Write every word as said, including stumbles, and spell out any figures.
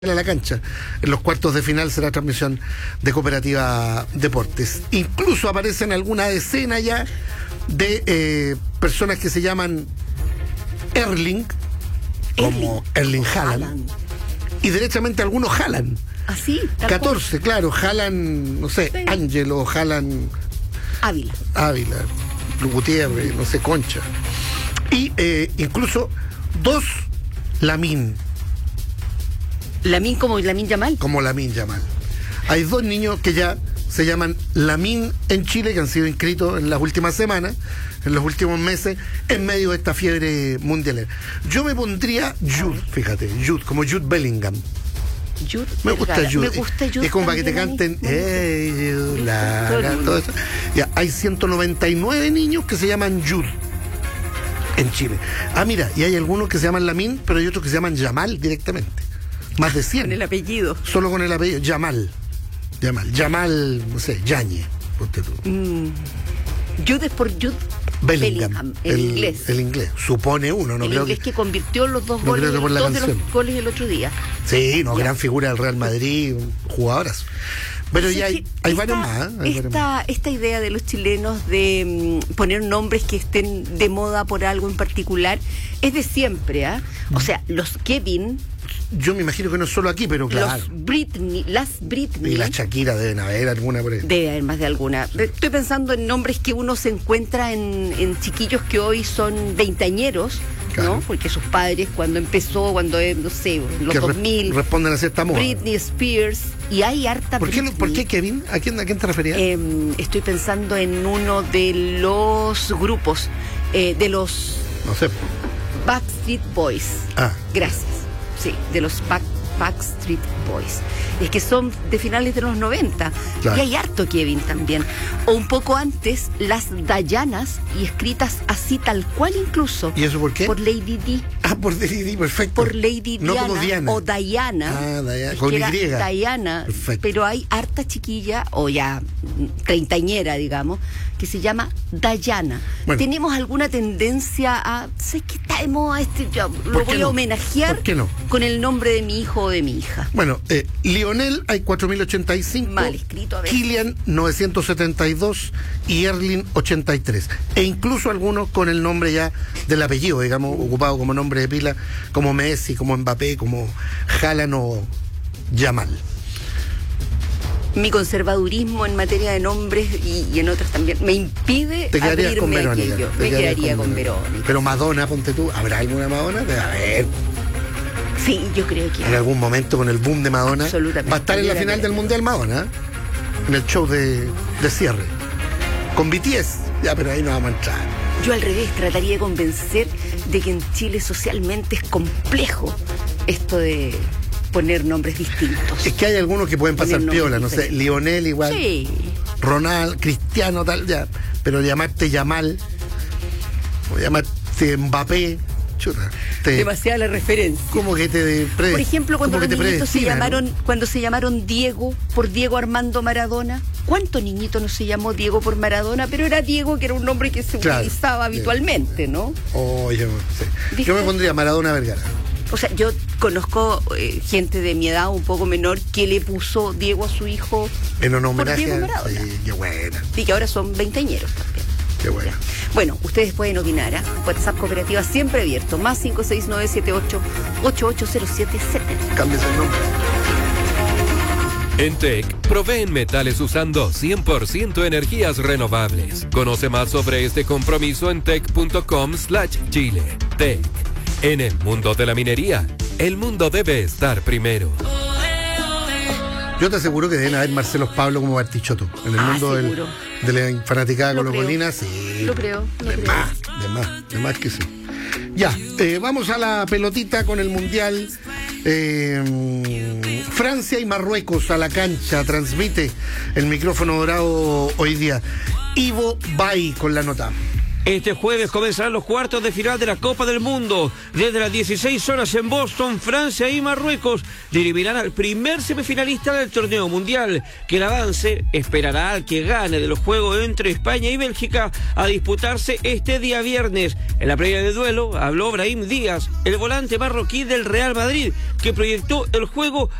a la cancha. En los cuartos de final será transmisión de Cooperativa Deportes. Incluso aparecen alguna decena ya de eh, personas que se llaman Erling, como Erling Haaland, y derechamente algunos Haaland. ¿Así? catorce, claro, Haaland, no sé, sí. Ángelo, Haaland Ávila. Ávila, Gutiérrez, no sé, Concha. Y eh, incluso dos Lamine. ¿Lamine como Lamine Yamal? Como Lamine Yamal. Hay dos niños que ya se llaman Lamine en Chile, que han sido inscritos en las últimas semanas, en los últimos meses, en medio de esta fiebre mundial. Yo me pondría Jude, fíjate, Jude, como Jude Bellingham. Jude, me gusta Jude. Me gusta Jude. Es como para que te canten, hey, Jude, la, la, todo eso. Ya, hay ciento noventa y nueve niños que se llaman Jude en Chile. Ah, mira, y hay algunos que se llaman Lamine, pero hay otros que se llaman Yamal directamente. Más de cien. Con el apellido. Solo con el apellido. Yamal. Yamal. Yamal, no sé, Yañe. Ponte tú. Mm. Jude es por Jude Bellingham. Bellingham, el, el inglés. El inglés. Supone uno, ¿no? El creo inglés que, que convirtió los dos no goles, creo que por la dos de canción. los goles el otro día. Sí, no, ya. Gran figura del Real Madrid, jugadoras. Pero o ya sea, hay, hay esta, varios más. ¿eh? Hay esta, varios más. esta idea de los chilenos de mm, poner nombres que estén de moda por algo en particular es de siempre, ¿ah? ¿eh? O sea, los Kevin. Yo me imagino que no es solo aquí, pero claro. Los Britney, las Britney. Y las Shakira deben haber alguna por ahí. Debe haber más de alguna. Estoy pensando en nombres que uno se encuentra en, en chiquillos que hoy son veinteañeros, claro. ¿no? Porque sus padres, cuando empezó, cuando, no sé, los que dos mil. Re responden a cierta moda. Britney Spears. Y hay harta ¿Por qué, Britney. ¿Por qué Kevin? ¿A quién, a quién te referías? Eh, estoy pensando en uno de los grupos, eh, de los. No sé. Backstreet Boys. Ah. Gracias. Sí, de los Back, Backstreet Boys. Es que son de finales de los noventa. Claro. Y hay harto Kevin también. O un poco antes, las Dayanas, y escritas así tal cual incluso. ¿Y eso por qué? Por Lady Di. Ah, por Lady Di, perfecto. Por Lady no Diana, como Diana. o Diana. Ah, Diana. Con Y. Diana. Perfecto. Pero hay harta chiquilla, o ya treintañera, digamos, que se llama Dayana. Bueno. ¿Tenemos alguna tendencia a... sé que está de moda este... yo lo voy no? a homenajear ¿Por qué no? Con el nombre de mi hijo o de mi hija. Bueno, eh, Lionel hay cuatro mil ochenta y cinco. Mal escrito, a ver. Kylian novecientos setenta y dos y Erling ochenta y tres. E incluso algunos con el nombre ya del apellido, digamos, ocupado como nombre de pila, como Messi, como Mbappé, como Haaland o Yamal. Mi conservadurismo en materia de nombres y, y en otras también me impide te quedarías con abrirme Verónica, aquello. te Me quedaría con, con Verónica. Pero Madonna, ponte tú, ¿habrá alguna Madonna? A ver. Sí, yo creo que en algún momento con el boom de Madonna va a estar en la final del Mundial Madonna, en el show de, de cierre con B T S, ya, pero ahí no vamos a entrar. Yo al revés trataría de convencer de que en Chile socialmente es complejo esto de poner nombres distintos. Es que hay algunos que pueden pasar piola, no sé, Lionel igual, sí. Ronald, Cristiano, tal, ya, pero llamarte Yamal o llamarte Mbappé, chuta, te, demasiada la referencia. Como que te pre, por ejemplo, cuando los niñitos se llamaron, ¿no? cuando se llamaron Diego por Diego Armando Maradona. ¿Cuántos niñitos no se llamó Diego por Maradona? Pero era Diego, que era un nombre que se claro, utilizaba habitualmente, ¿no? Oh, yo, sí. yo me pondría Maradona Vergara. O sea, yo conozco eh, gente de mi edad un poco menor que le puso Diego a su hijo en un homenaje por Diego Maradona. Sí, qué buena. Y que ahora son veinteañeros también. Qué buena. Bueno, ustedes pueden opinar, ¿eh? WhatsApp Cooperativa siempre abierto, más cinco seis nueve siete ocho ocho ocho cero siete siete. Cámbiese el nombre. En T E C proveen metales usando cien por ciento energías renovables. Conoce más sobre este compromiso en tec punto com slash chile. T E C. En el mundo de la minería, el mundo debe estar primero. Yo te aseguro que deben haber Marcelos Pablo como Bartichotto. En el ah, mundo del, de la fanaticada colocolina, sí. Lo creo, lo de creo. más, de más, de más que sí. Ya, eh, vamos a la pelotita con el Mundial. Eh, Francia y Marruecos a la cancha. Transmite el micrófono dorado hoy día. Ivo Bay con la nota. Este jueves comenzarán los cuartos de final de la Copa del Mundo. Desde las dieciséis horas en Boston, Francia y Marruecos dirimirán al primer semifinalista del torneo mundial, que el avance esperará al que gane de los juegos entre España y Bélgica a disputarse este día viernes. En la previa del duelo habló Brahim Díaz, el volante marroquí del Real Madrid, que proyectó el juego